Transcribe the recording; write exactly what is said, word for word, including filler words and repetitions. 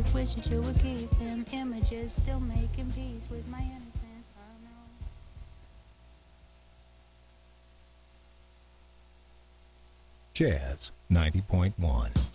just wish that you would keep them images, still making peace with my innocence. I know. Jazz ninety point one.